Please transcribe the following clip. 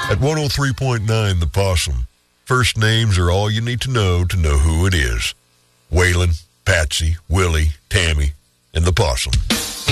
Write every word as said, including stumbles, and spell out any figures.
At one oh three point nine The Possum, first names are all you need to know to know who it is. Waylon, Patsy, Willie, Tammy, and the Possum.